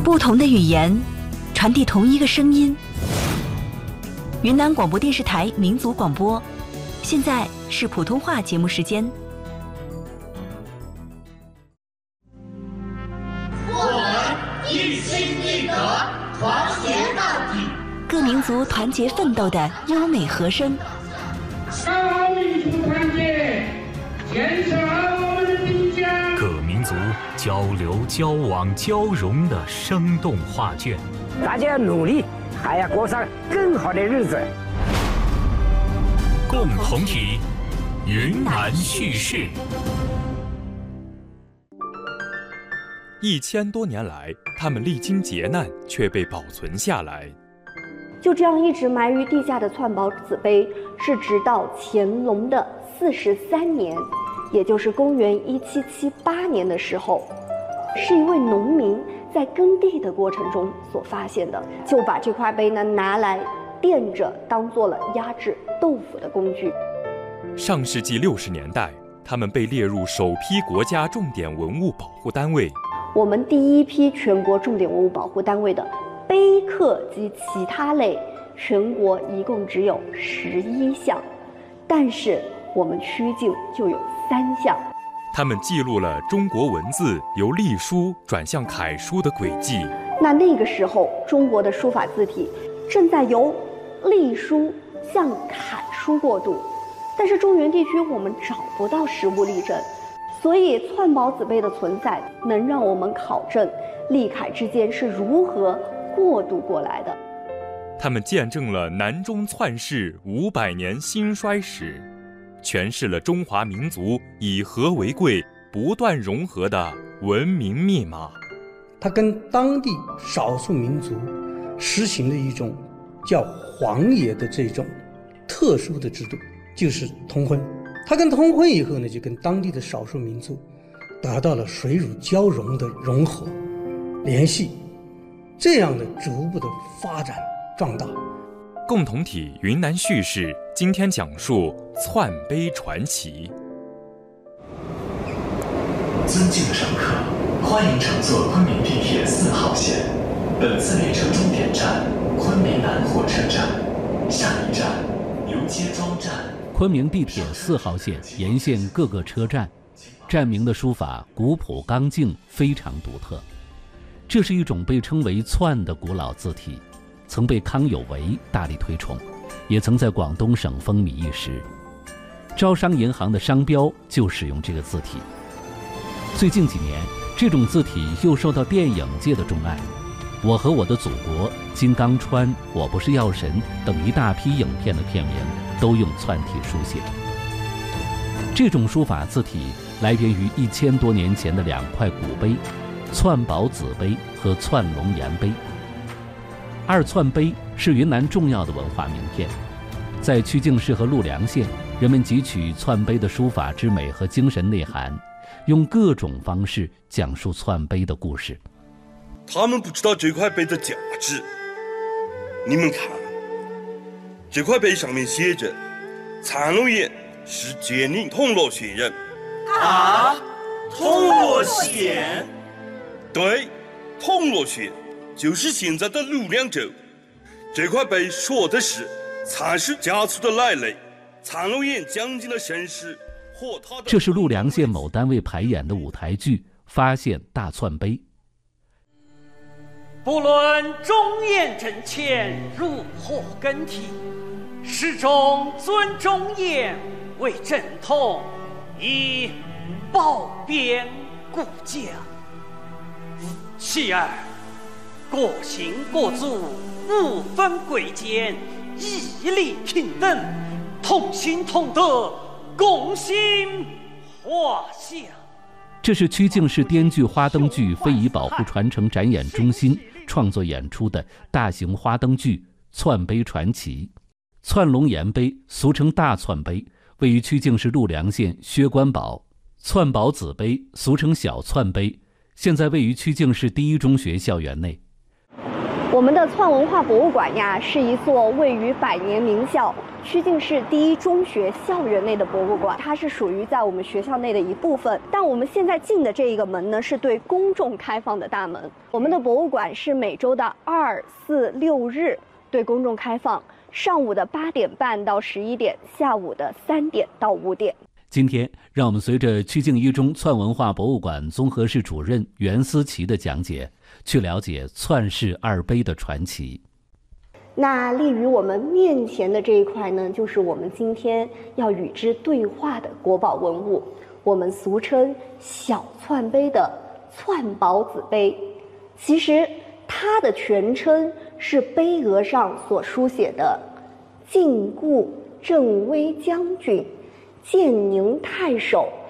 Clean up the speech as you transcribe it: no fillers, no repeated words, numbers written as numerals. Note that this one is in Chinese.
不同的语言，传递同一个声音。云南广播电视台民族广播，现在是普通话节目时间。 我们一心一德，团结到底。 各民族团结奋斗的优美和声。 大民族团结，建设我们的新疆。 各民族交流、交往、交融的生动画卷。 大家努力，还要过上更好的日子。 共同体，云南叙事。 1000多年来，他们历经劫难，却被保存下来。 就这样一直埋于地下的串宝子碑，是直到乾隆的43年，也就是公元1778年的时候，是一位农民在耕地的过程中所发现的，就把这块碑呢拿来垫着，当做了压制豆腐的工具。 上世纪60年代，他们被列入首批国家重点文物保护单位。 我们第一批全国重点文物保护单位的碑刻及其他类，全国一共只有11项，但是我们曲靖就有3项。 他们记录了中国文字由隶书转向楷书的轨迹。 那个时候，中国的书法字体正在由隶书向楷书过渡，但是中原地区我们找不到实物例证，所以串宝子碑的存在能让我们考证隶楷之间是如何过渡过来的。 他们见证了南中篡世500年兴衰史，诠释了中华民族以和为贵、不断融合的文明密码。 它跟当地少数民族实行的一种叫皇爷的这种特殊的制度，就是通婚。它跟通婚以后呢，就跟当地的少数民族达到了水乳交融的融合联系，这样的逐步的发展壮大。 共同体云南叙事今天讲述篡碑传奇。 尊敬的乘客，欢迎乘坐昆明地铁4号线，本次列车终点站昆明南火车站，下一站牛街庄站。 昆明地铁4号线沿线各个车站，站名的书法古朴刚劲，非常独特。这是一种被称为篡的古老字体，曾被康有为大力推崇，也曾在广东省风靡一时。招商银行的商标就使用这个字体。最近几年，这种字体又受到电影界的钟爱，《我和我的祖国》、《金刚川》、《我不是药神》等一大批影片的片名都用篡体书写。这种书法字体来源于1000多年前的2块古碑，串宝子碑和串龙岩碑。2串碑是云南重要的文化名片，在曲靖市和陆良县，人们汲取串碑的书法之美和精神内涵，用各种方式讲述串碑的故事。 他们不知道这块碑的价值。你们看，这块碑上面写着苍龙岩是建宁铜锣县人。 啊，铜锣县？ 对，铜锣县就是现在的陆良州。这块碑说的是蚕氏家族的来历，苍龙岩将军的身世和他的。 这是陆良县某单位排演的舞台剧《发现大篡碑》。 不论忠言正钱如何更替，始终尊忠言为正统，以保边固家。其二，各姓各族无分贵贱，义理平等，同心同德，共兴华夏。 这是曲靖市滇剧花灯剧非遗保护传承展演中心创作演出的大型花灯剧《篡碑传奇》。窜龙岩碑俗称大窜碑，位于曲靖市陆良县薛关堡；窜宝子碑俗称小窜碑，现在位于曲靖市第一中学校园内。 我们的窜文化博物馆呀，是一座位于百年名校曲靖市第一中学校园内的博物馆，它是属于在我们学校内的一部分。但我们现在进的这一个门呢，是对公众开放的大门。我们的博物馆是每周的2、4、6日对公众开放，上午的8点半到11点，下午的3点到5点。 今天，让我们随着曲靖一中窜文化博物馆综合室主任袁思琪的讲解，去了解窜世二碑的传奇。 那立于我们面前的这一块呢，就是我们今天要与之对话的国宝文物，我们俗称小窜碑的窜宝子碑。其实它的全称是碑额上所书写的晋固镇威将军、建宁太守